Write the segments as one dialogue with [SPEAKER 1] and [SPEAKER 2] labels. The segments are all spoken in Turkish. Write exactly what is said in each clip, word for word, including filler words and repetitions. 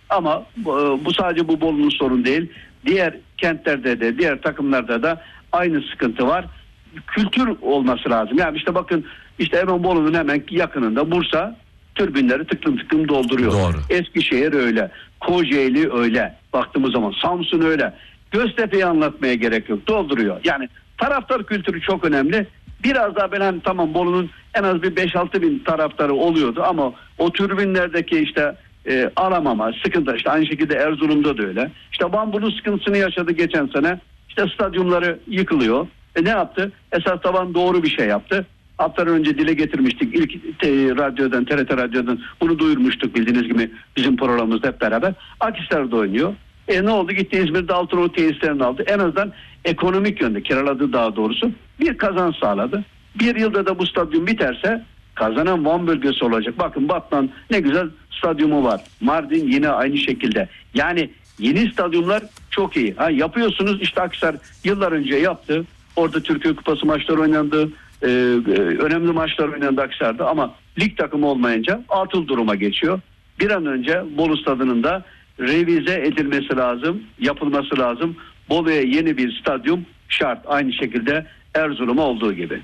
[SPEAKER 1] Ama bu, bu sadece bu Bolu'nun sorunu değil. Diğer kentlerde de, diğer takımlarda da aynı sıkıntı var. Kültür olması lazım. Yani işte bakın, işte hemen Bolu'nun hemen yakınında Bursa tribünleri tıklım tıklım dolduruyor.
[SPEAKER 2] Doğru.
[SPEAKER 1] Eskişehir öyle. Kocaeli öyle. Baktığımız zaman Samsun öyle. Göztepe'yi anlatmaya gerek yok. Dolduruyor. Yani taraftar kültürü çok önemli. Biraz daha ben hani tamam Bolu'nun en az bir beş altı bin taraftarı oluyordu ama o tribünlerdeki işte e, alamama, sıkıntı, işte aynı şekilde Erzurum'da da öyle. İşte Van bunun sıkıntısını yaşadı geçen sene. İşte stadyumları yıkılıyor. E ne yaptı? Esas taban doğru bir şey yaptı. Haftalar önce dile getirmiştik. İlk te, radyodan, T R T radyodan bunu duyurmuştuk bildiğiniz gibi bizim programımızda hep beraber. Akhisar'da oynuyor. E ne oldu? Gitti İzmir'de Altınoluk tesislerini aldı. En azından ekonomik yönde kiraladı, daha doğrusu bir kazanç sağladı. Bir yılda da bu stadyum biterse kazanan Van bölgesi olacak. Bakın Batman ne güzel stadyumu var. Mardin yine aynı şekilde. Yani yeni stadyumlar çok iyi. Ha, yapıyorsunuz, işte Akhisar yıllar önce yaptı. Orada Türkiye Kupası maçları oynandı. Ee, önemli maçlar oynandı Akhisar'da ama lig takımı olmayınca atıl duruma geçiyor. Bir an önce Bolu stadının da revize edilmesi lazım, yapılması lazım. Bolu'ya yeni bir stadyum şart. Aynı şekilde Erzurum'a olduğu gibi.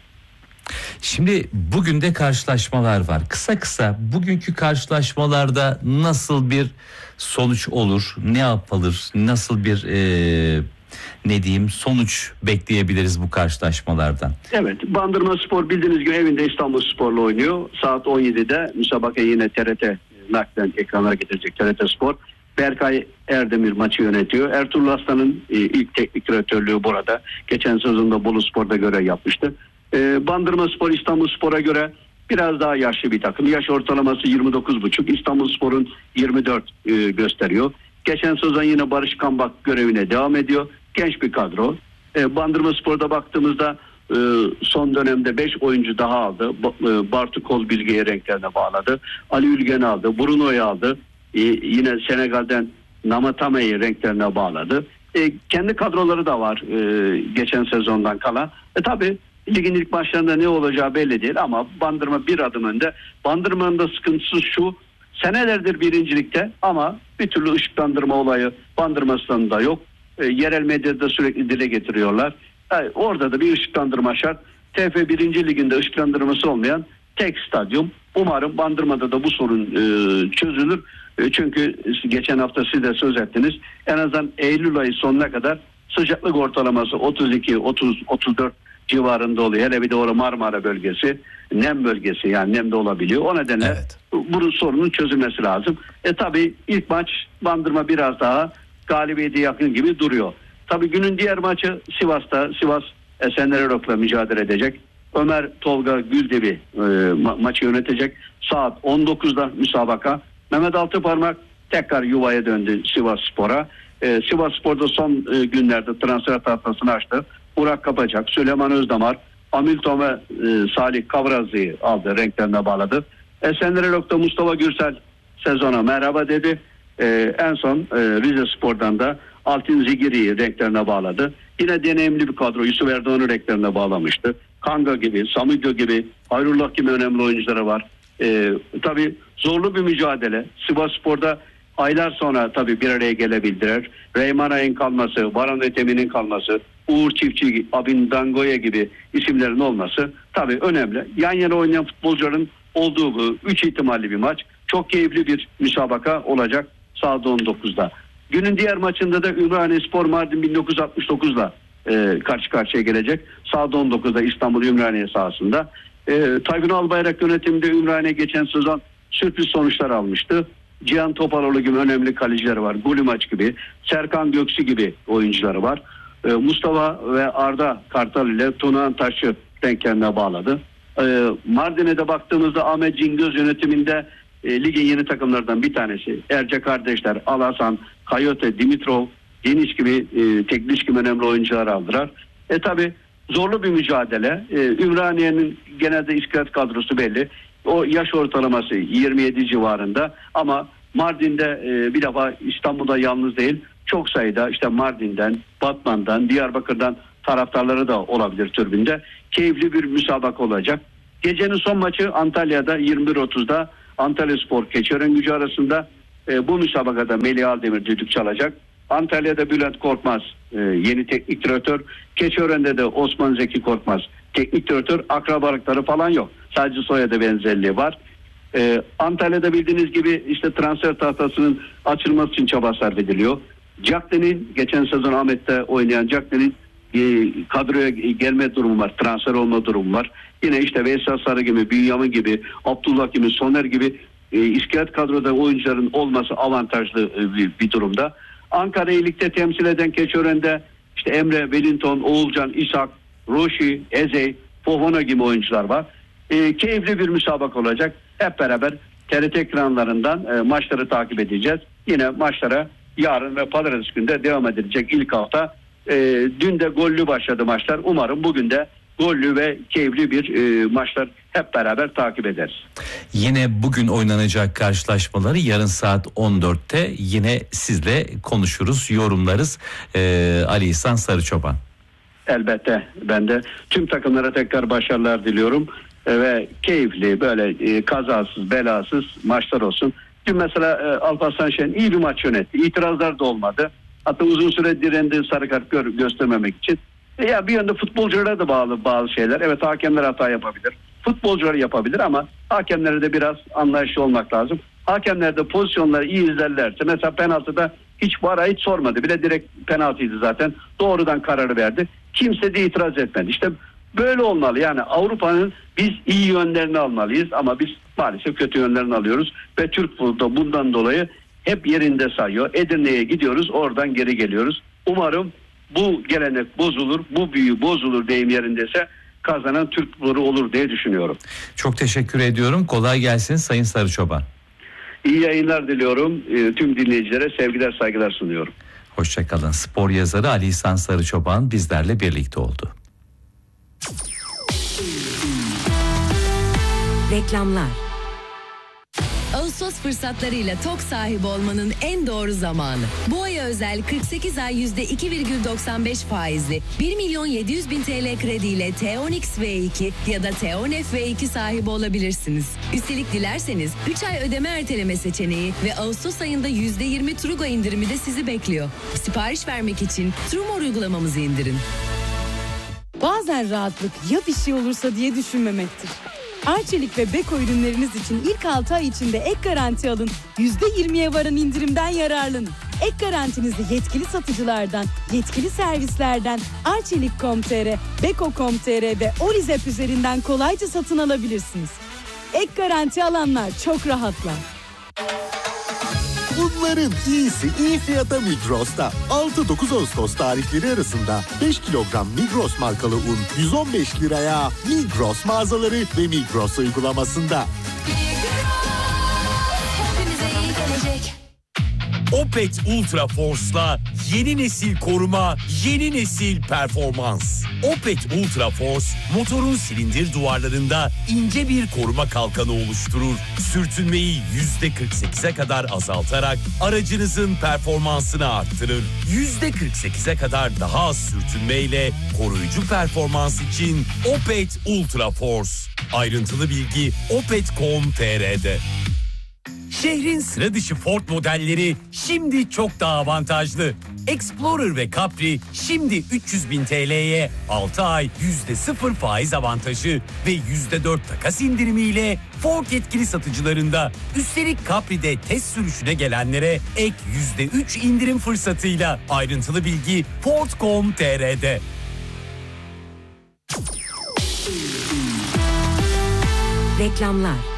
[SPEAKER 2] Şimdi bugün de karşılaşmalar var. Kısa kısa bugünkü karşılaşmalarda nasıl bir sonuç olur? Ne yapılır? Nasıl bir e, ne diyeyim sonuç bekleyebiliriz bu karşılaşmalardan? Evet,
[SPEAKER 1] Bandırmaspor bildiğiniz gibi evinde İstanbulspor'la oynuyor. Saat on yedide müsabaka yine T R T naklen ekranlara getirecek T R T Spor. Berkay Erdemir maçı yönetiyor. Ertuğrul Aslan'ın e, ilk teknik direktörlüğü burada. Geçen sezonda Boluspor'da görev yapmıştı. E, Bandırmaspor İstanbulspor'a göre biraz daha yaşlı bir takım. Yaş ortalaması yirmi dokuz buçuk. İstanbulspor'un yirmi dört e, gösteriyor. Geçen sezon yine Barış Kambak görevine devam ediyor. Genç bir kadro. E, Bandırmaspor'da baktığımızda e, son dönemde beş oyuncu daha aldı. E, Bartu Kolbilge'yi renklerine bağladı. Ali Ülgen'i aldı. Bruno'yu aldı. Ee, yine Senegal'den Namatame'yi renklerine bağladı. Ee, kendi kadroları da var e, geçen sezondan kalan. E tabi ligin ilk başlarında ne olacağı belli değil ama Bandırma bir adım önde. Bandırma'nın da sıkıntısı şu: senelerdir birincilikte ama bir türlü ışıklandırma olayı Bandırma stadında yok. E, yerel medyada sürekli dile getiriyorlar. Yani orada da bir ışıklandırma şart. T F birinci liginde ışıklandırması olmayan tek stadyum. Umarım Bandırma'da da bu sorun e, çözülür. E, çünkü geçen hafta siz de söz ettiniz. En azından Eylül ayı sonuna kadar sıcaklık ortalaması otuz iki otuz otuz dört civarında oluyor. Hele bir de orada Marmara bölgesi, nem bölgesi, yani nem de olabiliyor. O nedenle evet, bunun sorunun çözülmesi lazım. E tabi ilk maç Bandırma biraz daha galibiyete yakın gibi duruyor. Tabi günün diğer maçı Sivas'ta. Sivas Esenlerok'la mücadele edecek. Ömer Tolga Güldebi e, ma- maçı yönetecek. Saat on dokuzda müsabaka. Mehmet Altıparmak tekrar yuvaya döndü Sivasspor'a. E, Sivasspor'da son e, günlerde transfer tahtasını açtı. Burak Kapacak, Süleyman Özdamar, Hamilton ve e, Salih Kavrazlı'yı aldı, renklerine bağladı. Esenlerok'ta Mustafa Gürsel sezona merhaba dedi. E, en son e, Rizespor'dan da Altin Zigiri'yi renklerine bağladı. Yine deneyimli bir kadro Yusuf Erdoğan'ı renklerine bağlamıştı. Kanga gibi, Samidyo gibi, Hayrullah gibi önemli oyuncuları var. Ee, tabii zorlu bir mücadele. Sivasspor'da aylar sonra tabii bir araya gelebildiler. Reyman Ay'ın kalması, Baran Ötemin'in kalması, Uğur Çiftçi, Abin Dangoya gibi isimlerin olması tabii önemli. Yan yana oynayan futbolcuların olduğu bu üç ihtimalli bir maç. Çok keyifli bir müsabaka olacak saat on dokuzda. Günün diğer maçında da Ümraniyespor Mardin bin dokuz yüz altmış dokuzla e, karşı karşıya gelecek. Saat on dokuzda İstanbul Ümraniye sahasında. E, Tayfun Albayrak yönetiminde Ümraniye geçen sezon sürpriz sonuçlar almıştı. Cihan Topaloğlu gibi önemli kalecileri var. Gulimaç gibi, Serkan Göksu gibi oyuncuları var. E, Mustafa ve Arda Kartal ile Tunağan Taş'ı denk kendine bağladı. E, Mardin'e de baktığımızda Ahmet Cingöz yönetiminde e, ligin yeni takımlardan bir tanesi. Erce kardeşler, Alasan, Kayote, Dimitrov, Deniz gibi e, teknik gibi önemli oyuncular aldılar. E tabi zorlu bir mücadele. E, Ümraniye'nin genelde iskelet kadrosu belli. O yaş ortalaması yirmi yedi civarında ama Mardin'de e, bir defa İstanbul'da yalnız değil, çok sayıda işte Mardin'den, Batman'dan, Diyarbakır'dan taraftarları da olabilir tribünde. Keyifli bir müsabaka olacak. Gecenin son maçı Antalya'da yirmi bir otuzda Antalyaspor Keçiören Gücü arasında. E, bu müsabakada Melih Aldemir düdük çalacak. Antalya'da Bülent Korkmaz e, yeni teknik direktör. Keçiören'de de Osman Zeki Korkmaz teknik direktör. Akrabalıkları falan yok. Sadece soyadı benzerliği var. E, Antalya'da bildiğiniz gibi işte transfer tahtasının açılması için çaba sarf ediliyor. Cagney'in geçen sezon Ahmet'te oynayan Cagney'in e, kadroya gelme durumu var. Transfer olma durumu var. Yine işte Veysel Sarı gibi, Bünyamin gibi, Abdullah gibi, Soner gibi e, iskelet kadroda oyuncuların olması avantajlı e, bir, bir durumda. Ankara'yı ligde temsil eden Keçiören'de işte Emre, Wellington, Oğulcan, İshak, Roşi, Ezey, Fofana gibi oyuncular var. E, keyifli bir müsabaka olacak. Hep beraber T R T ekranlarından e, maçları takip edeceğiz. Yine maçlara yarın ve pazartesi günde devam edilecek ilk hafta. E, dün de gollü başladı maçlar. Umarım bugün de gollü ve keyifli bir e, maçlar hep beraber takip ederiz.
[SPEAKER 2] Yine bugün oynanacak karşılaşmaları yarın saat on dörtte yine sizle konuşuruz, yorumlarız. Ee, Ali İhsan Sarıçoban.
[SPEAKER 1] Elbette, ben de tüm takımlara tekrar başarılar diliyorum e, ve keyifli böyle e, kazasız belasız maçlar olsun. Dün mesela e, Alparslan Şen iyi bir maç yönetti. İtirazlar da olmadı. Hatta uzun süre direndi sarı kart gör, göstermemek için. E, ya bir yanda futbolculara da bağlı bazı şeyler. Evet, hakemler hata yapabilir. Futbolcular yapabilir ama hakemlere de biraz anlayışlı olmak lazım. Hakemler de pozisyonları iyi izlerlerse, mesela penaltıda hiç vara hiç sormadı. Bir de direkt penaltıydı zaten. Doğrudan kararı verdi. Kimse de itiraz etmedi. İşte böyle olmalı. Yani Avrupa'nın biz iyi yönlerini almalıyız ama biz maalesef kötü yönlerini alıyoruz. Ve Türk futbolu bundan dolayı hep yerinde sayıyor. Edirne'ye gidiyoruz, oradan geri geliyoruz. Umarım bu gelenek bozulur, bu büyü bozulur deyim yerindeyse kazanan Türk futbolu olur diye düşünüyorum.
[SPEAKER 2] Çok teşekkür ediyorum. Kolay gelsin Sayın Sarıçoban.
[SPEAKER 1] İyi yayınlar diliyorum. E, tüm dinleyicilere sevgiler, saygılar sunuyorum.
[SPEAKER 2] Hoşçakalın. Spor yazarı Ali İhsan Sarıçoban bizlerle birlikte oldu.
[SPEAKER 3] Reklamlar. Ağustos fırsatlarıyla TOK sahibi olmanın en doğru zamanı. Bu aya özel kırk sekiz ay yüzde iki virgül doksan beş faizli bir milyon yedi yüz bin T L krediyle T on X V iki ya da T on F V iki sahibi olabilirsiniz. Üstelik dilerseniz üç ay ödeme erteleme seçeneği ve Ağustos ayında yüzde yirmi Trugo indirimi de sizi bekliyor. Sipariş vermek için Trumor uygulamamızı indirin.
[SPEAKER 4] Bazen rahatlık ya bir şey olursa diye düşünmemektir. Arçelik ve Beko ürünleriniz için ilk altı ay içinde ek garanti alın. yüzde yirmiye varan indirimden yararlanın. Ek garantinizi yetkili satıcılardan, yetkili servislerden arçelik nokta com nokta tr, beko nokta com nokta tr ve Olizep üzerinden kolayca satın alabilirsiniz. Ek garanti alanlar çok rahatlar.
[SPEAKER 5] Bunların iyisi iyi fiyata Migros'ta. altı dokuz Ağustos tarihleri arasında beş kilogram Migros markalı un yüz on beş liraya. Migros mağazaları ve Migros uygulamasında.
[SPEAKER 6] Opet Ultra Force'la yeni nesil koruma, yeni nesil performans. Opet Ultra Force, motorun silindir duvarlarında ince bir koruma kalkanı oluşturur. Sürtünmeyi yüzde kırk sekize kadar azaltarak aracınızın performansını arttırır. yüzde kırk sekize kadar daha az sürtünmeyle koruyucu performans için Opet Ultra Force. Ayrıntılı bilgi opet nokta com nokta tr'de. Şehrin sıra dışı Ford modelleri şimdi çok daha avantajlı. Explorer ve Capri şimdi üç yüz bin T L'ye altı ay yüzde sıfır faiz avantajı ve yüzde dört takas indirimiyle Ford yetkili satıcılarında. Üstelik Capri'de test sürüşüne gelenlere ek yüzde üç indirim fırsatıyla. Ayrıntılı bilgi ford nokta com nokta tr'de.
[SPEAKER 3] Reklamlar.